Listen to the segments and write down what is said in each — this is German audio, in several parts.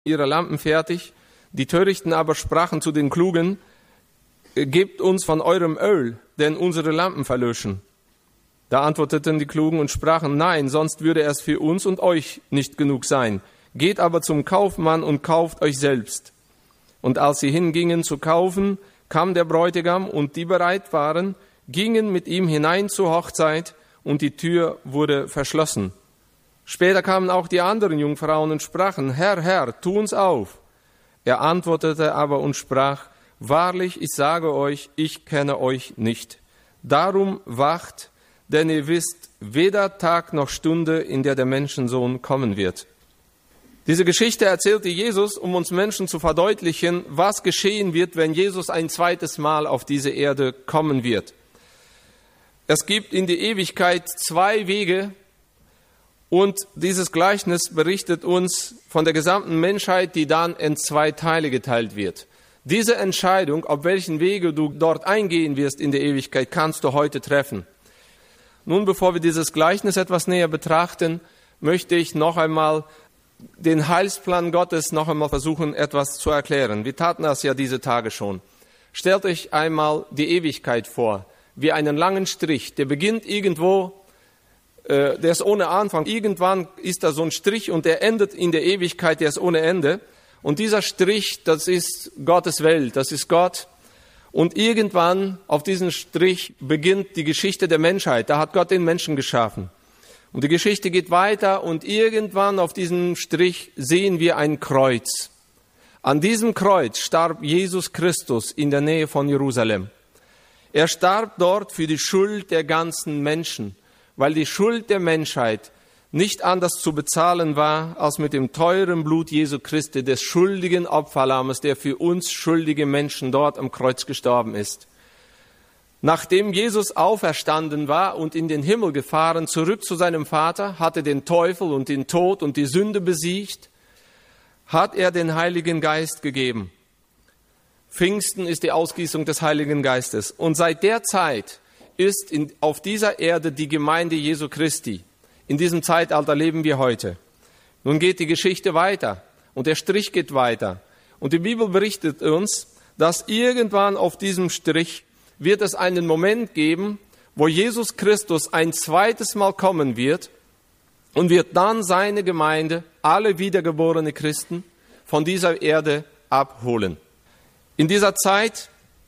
ihre Lampen fertig. Die Törichten aber sprachen zu den Klugen: Gebt uns von eurem Öl, denn unsere Lampen verlöschen. Da antworteten die Klugen und sprachen: Nein, sonst würde es für uns und euch nicht genug sein. Geht aber zum Kaufmann und kauft euch selbst. Und als sie hingingen zu kaufen, kam der Bräutigam, und die bereit waren, gingen mit ihm hinein zur Hochzeit, und die Tür wurde verschlossen. Später kamen auch die anderen Jungfrauen und sprachen: Herr, Herr, tu uns auf. Er antwortete aber und sprach: Wahrlich, ich sage euch, ich kenne euch nicht. Darum wacht, denn ihr wisst weder Tag noch Stunde, in der der Menschensohn kommen wird. Diese Geschichte erzählte Jesus, um uns Menschen zu verdeutlichen, was geschehen wird, wenn Jesus ein zweites Mal auf diese Erde kommen wird. Es gibt in die Ewigkeit 2 Wege, und dieses Gleichnis berichtet uns von der gesamten Menschheit, die dann in 2 Teile geteilt wird. Diese Entscheidung, auf welchen Wege du dort eingehen wirst in der Ewigkeit, kannst du heute treffen. Nun, bevor wir dieses Gleichnis etwas näher betrachten, möchte ich noch einmal den Heilsplan Gottes noch einmal versuchen, etwas zu erklären. Wir taten das ja diese Tage schon. Stellt euch einmal die Ewigkeit vor, wie einen langen Strich. Der beginnt irgendwo, der ist ohne Anfang. Irgendwann ist da so ein Strich und der endet in der Ewigkeit, der ist ohne Ende. Und dieser Strich, das ist Gottes Welt, das ist Gott. Und irgendwann auf diesem Strich beginnt die Geschichte der Menschheit. Da hat Gott den Menschen geschaffen. Und die Geschichte geht weiter, und irgendwann auf diesem Strich sehen wir ein Kreuz. An diesem Kreuz starb Jesus Christus in der Nähe von Jerusalem. Er starb dort für die Schuld der ganzen Menschen, weil die Schuld der Menschheit nicht anders zu bezahlen war, als mit dem teuren Blut Jesu Christi, des schuldigen Opferlammes, der für uns schuldige Menschen dort am Kreuz gestorben ist. Nachdem Jesus auferstanden war und in den Himmel gefahren, zurück zu seinem Vater, hatte den Teufel und den Tod und die Sünde besiegt, hat er den Heiligen Geist gegeben. Pfingsten ist die Ausgießung des Heiligen Geistes. Und seit der Zeit ist auf dieser Erde die Gemeinde Jesu Christi. In diesem Zeitalter leben wir heute. Nun geht die Geschichte weiter und der Strich geht weiter. Und die Bibel berichtet uns, dass irgendwann auf diesem Strich wird es einen Moment geben, wo Jesus Christus ein zweites Mal kommen wird und wird dann seine Gemeinde, alle wiedergeborene Christen, von dieser Erde abholen. In dieser Zeit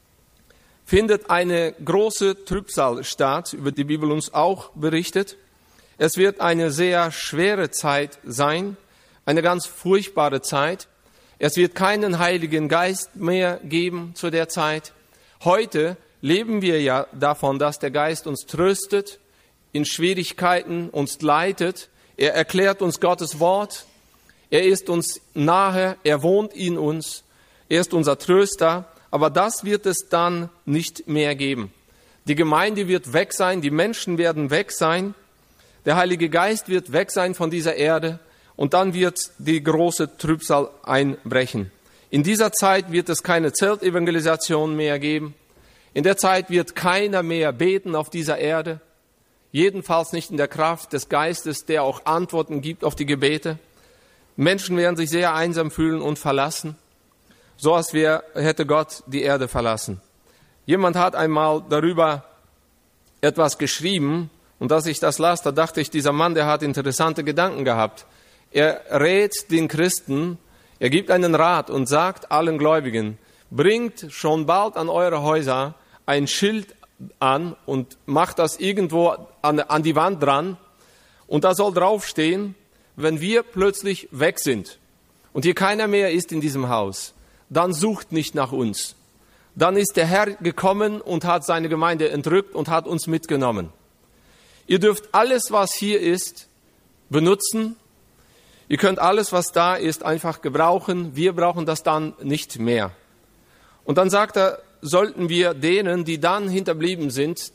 findet eine große Trübsal statt, über die Bibel uns auch berichtet. Es wird eine sehr schwere Zeit sein, eine ganz furchtbare Zeit. Es wird keinen Heiligen Geist mehr geben zu der Zeit. Heute leben wir ja davon, dass der Geist uns tröstet, in Schwierigkeiten uns leitet. Er erklärt uns Gottes Wort. Er ist uns nahe, er wohnt in uns. Er ist unser Tröster. Aber das wird es dann nicht mehr geben. Die Gemeinde wird weg sein, die Menschen werden weg sein. Der Heilige Geist wird weg sein von dieser Erde. Und dann wird die große Trübsal einbrechen. In dieser Zeit wird es keine Zeltevangelisation mehr geben. In der Zeit wird keiner mehr beten auf dieser Erde, jedenfalls nicht in der Kraft des Geistes, der auch Antworten gibt auf die Gebete. Menschen werden sich sehr einsam fühlen und verlassen, so als hätte Gott die Erde verlassen. Jemand hat einmal darüber etwas geschrieben, und als ich das las, da dachte ich, dieser Mann, der hat interessante Gedanken gehabt. Er rät den Christen, er gibt einen Rat und sagt allen Gläubigen: Bringt schon bald an eure Häuser ein Schild an und macht das irgendwo an die Wand dran. Und da soll draufstehen: Wenn wir plötzlich weg sind und hier keiner mehr ist in diesem Haus, dann sucht nicht nach uns. Dann ist der Herr gekommen und hat seine Gemeinde entrückt und hat uns mitgenommen. Ihr dürft alles, was hier ist, benutzen. Ihr könnt alles, was da ist, einfach gebrauchen. Wir brauchen das dann nicht mehr. Und dann sagt er, sollten wir denen, die dann hinterblieben sind,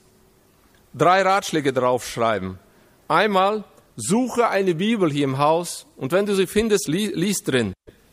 3 Ratschläge draufschreiben. Einmal, suche eine Bibel hier im Haus und wenn du sie findest, lies drin.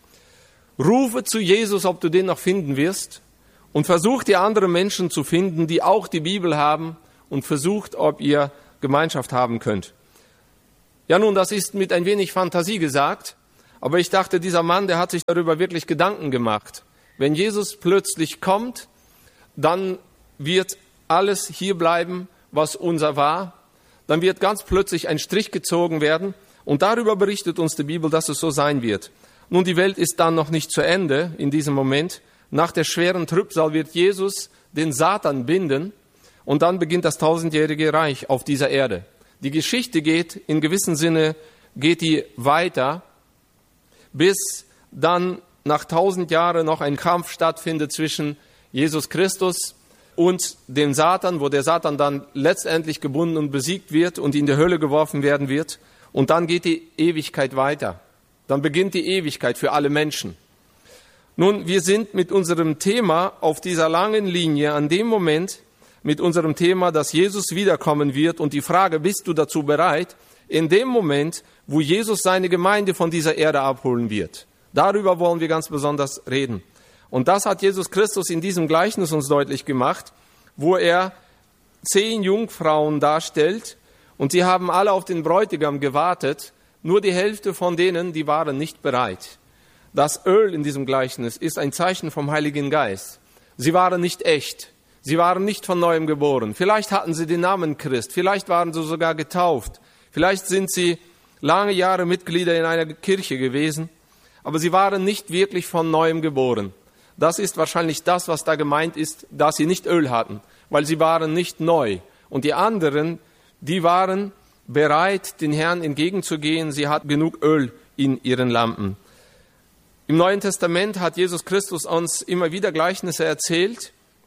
Rufe zu Jesus, ob du den noch finden wirst, und versucht die anderen Menschen zu finden, die auch die Bibel haben, und versucht, ob ihr Gemeinschaft haben könnt. Ja nun, das ist mit ein wenig Fantasie gesagt, Aber ich dachte, dieser Mann, der hat sich darüber wirklich Gedanken gemacht. Wenn Jesus plötzlich kommt, dann wird alles hier bleiben, was unser war. Dann wird ganz plötzlich ein Strich gezogen werden. Und darüber berichtet uns die Bibel, dass es so sein wird. Nun, die Welt ist dann noch nicht zu Ende in diesem Moment. Nach der schweren Trübsal wird Jesus den Satan binden und dann beginnt das 1000-jährige Reich auf dieser Erde. Die Geschichte geht, in gewissem Sinne, geht die weiter, bis dann nach 1000 Jahren noch ein Kampf stattfindet zwischen Jesus Christus und dem Satan, wo der Satan dann letztendlich gebunden und besiegt wird und in die Hölle geworfen werden wird. Und dann geht die Ewigkeit weiter. Dann beginnt die Ewigkeit für alle Menschen. Nun, wir sind mit unserem Thema auf dieser langen Linie an dem Moment, mit unserem Thema, dass Jesus wiederkommen wird und die Frage, bist du dazu bereit, in dem Moment, wo Jesus seine Gemeinde von dieser Erde abholen wird. Darüber wollen wir ganz besonders reden. Und das hat Jesus Christus in diesem Gleichnis uns deutlich gemacht, wo er 10 Jungfrauen darstellt und sie haben alle auf den Bräutigam gewartet, nur die Hälfte von denen, die waren nicht bereit. Das Öl in diesem Gleichnis ist ein Zeichen vom Heiligen Geist. Sie waren nicht echt. Sie waren nicht von Neuem geboren. Vielleicht hatten sie den Namen Christ. Vielleicht waren sie sogar getauft. Vielleicht sind sie lange Jahre Mitglieder in einer Kirche gewesen. Aber sie waren nicht wirklich von Neuem geboren. Das ist wahrscheinlich das, was da gemeint ist, dass sie nicht Öl hatten. Weil sie waren nicht neu. Und die anderen, die waren bereit, den Herrn entgegenzugehen. Sie hatten genug Öl in ihren Lampen. Im Neuen Testament hat Jesus Christus uns immer wieder Gleichnisse erzählt.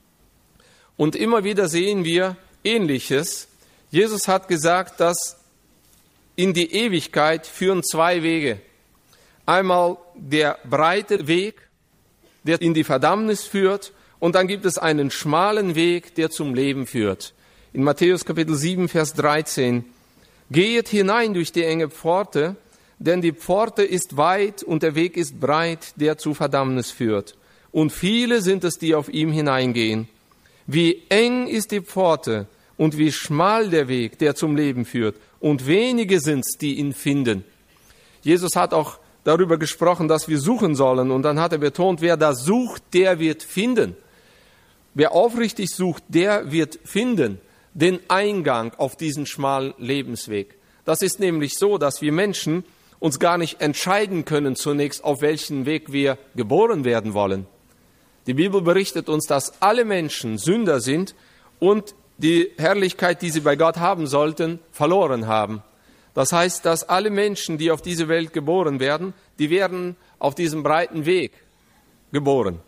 Und immer wieder sehen wir Ähnliches. Jesus hat gesagt, dass in die Ewigkeit führen 2 Wege. Einmal der breite Weg, der in die Verdammnis führt, und dann gibt es einen schmalen Weg, der zum Leben führt. In Matthäus Kapitel 7, Vers 13. Gehet hinein durch die enge Pforte, denn die Pforte ist weit und der Weg ist breit, der zu Verdammnis führt. Und viele sind es, die auf ihm hineingehen. Wie eng ist die Pforte und wie schmal der Weg, der zum Leben führt. Und wenige sind's, die ihn finden. Jesus hat auch darüber gesprochen, dass wir suchen sollen. Und dann hat er betont, wer da sucht, der wird finden. Wer aufrichtig sucht, der wird finden den Eingang auf diesen schmalen Lebensweg. Das ist nämlich so, dass wir Menschen uns gar nicht entscheiden können zunächst, auf welchen Weg wir geboren werden wollen. Die Bibel berichtet uns, dass alle Menschen Sünder sind und die Herrlichkeit, die sie bei Gott haben sollten, verloren haben. Das heißt, dass alle Menschen, die auf diese Welt geboren werden, die werden auf diesem breiten Weg geboren.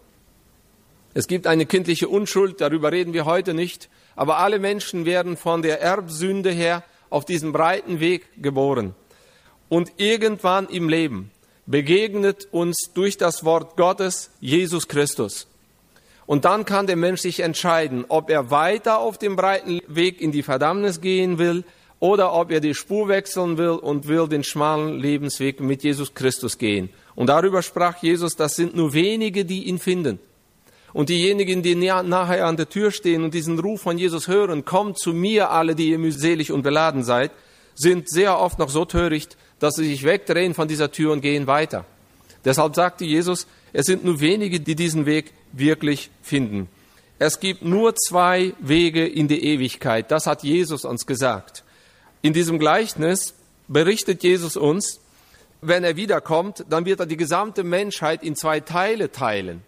Es gibt eine kindliche Unschuld, darüber reden wir heute nicht, aber alle Menschen werden von der Erbsünde her auf diesem breiten Weg geboren. Und irgendwann im Leben begegnet uns durch das Wort Gottes Jesus Christus. Und dann kann der Mensch sich entscheiden, ob er weiter auf dem breiten Weg in die Verdammnis gehen will oder ob er die Spur wechseln will und will den schmalen Lebensweg mit Jesus Christus gehen. Und darüber sprach Jesus, das sind nur wenige, die ihn finden. Und diejenigen, die nachher an der Tür stehen und diesen Ruf von Jesus hören, kommt zu mir, alle, die ihr mühselig und beladen seid, sind sehr oft noch so töricht, dass sie sich wegdrehen von dieser Tür und gehen weiter. Deshalb sagte Jesus, es sind nur wenige, die diesen Weg wirklich finden. Es gibt nur 2 Wege in die Ewigkeit. Das hat Jesus uns gesagt. In diesem Gleichnis berichtet Jesus uns, wenn er wiederkommt, dann wird er die gesamte Menschheit in 2 Teile teilen.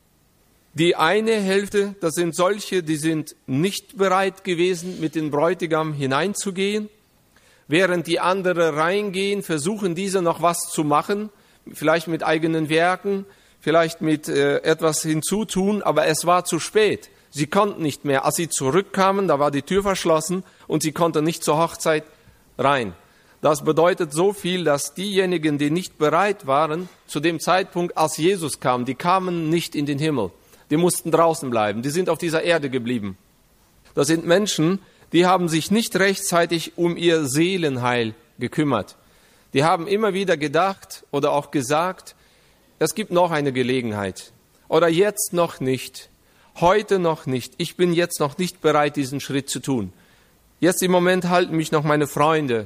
Die eine Hälfte, das sind solche, die sind nicht bereit gewesen, mit dem Bräutigam hineinzugehen. Während die andere reingehen, versuchen diese noch was zu machen, vielleicht mit eigenen Werken, vielleicht mit etwas hinzutun, aber es war zu spät. Sie konnten nicht mehr. Als sie zurückkamen, da war die Tür verschlossen und sie konnten nicht zur Hochzeit rein. Das bedeutet so viel, dass diejenigen, die nicht bereit waren, zu dem Zeitpunkt, als Jesus kam, die kamen nicht in den Himmel. Die mussten draußen bleiben. Die sind auf dieser Erde geblieben. Das sind Menschen, die haben sich nicht rechtzeitig um ihr Seelenheil gekümmert. Die haben immer wieder gedacht oder auch gesagt, es gibt noch eine Gelegenheit. Oder jetzt noch nicht. Heute noch nicht. Ich bin jetzt noch nicht bereit, diesen Schritt zu tun. Jetzt im Moment halten mich noch meine Freunde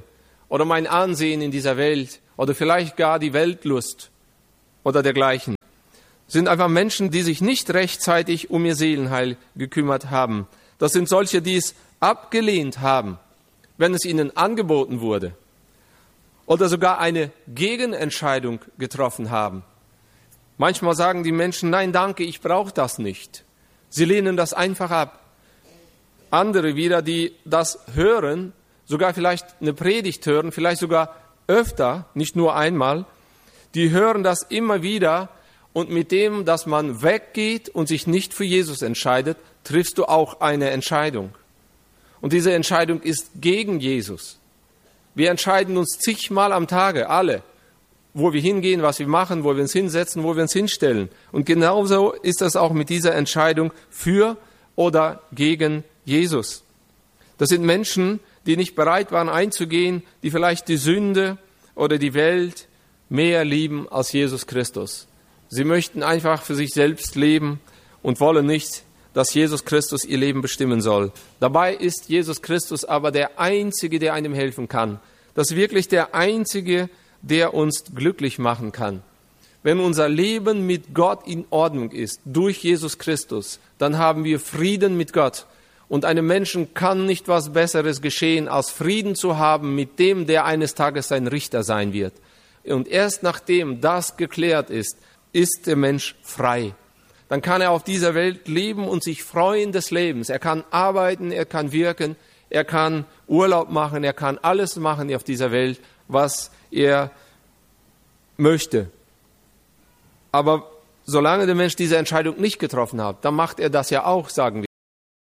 oder mein Ansehen in dieser Welt oder vielleicht gar die Weltlust oder dergleichen. Sind einfach Menschen, die sich nicht rechtzeitig um ihr Seelenheil gekümmert haben. Das sind solche, die es abgelehnt haben, wenn es ihnen angeboten wurde, oder sogar eine Gegenentscheidung getroffen haben. Manchmal sagen die Menschen, nein, danke, ich brauche das nicht. Sie lehnen das einfach ab. Andere wieder, die das hören, sogar vielleicht eine Predigt hören, vielleicht sogar öfter, nicht nur einmal, die hören das immer wieder und mit dem, dass man weggeht und sich nicht für Jesus entscheidet, triffst du auch eine Entscheidung. Und diese Entscheidung ist gegen Jesus. Wir entscheiden uns zigmal am Tage, alle, wo wir hingehen, was wir machen, wo wir uns hinsetzen, wo wir uns hinstellen. Und genauso ist das auch mit dieser Entscheidung für oder gegen Jesus. Das sind Menschen, die nicht bereit waren einzugehen, die vielleicht die Sünde oder die Welt mehr lieben als Jesus Christus. Sie möchten einfach für sich selbst leben und wollen nicht, dass Jesus Christus ihr Leben bestimmen soll. Dabei ist Jesus Christus aber der Einzige, der einem helfen kann. Das ist wirklich der Einzige, der uns glücklich machen kann. Wenn unser Leben mit Gott in Ordnung ist, durch Jesus Christus, dann haben wir Frieden mit Gott. Und einem Menschen kann nicht was Besseres geschehen, als Frieden zu haben mit dem, der eines Tages sein Richter sein wird. Und erst nachdem das geklärt ist, ist der Mensch frei. Dann kann er auf dieser Welt leben und sich freuen des Lebens. Er kann arbeiten, er kann wirken, er kann Urlaub machen, er kann alles machen auf dieser Welt, was er möchte. Aber solange der Mensch diese Entscheidung nicht getroffen hat, dann macht er das ja auch, sagen wir.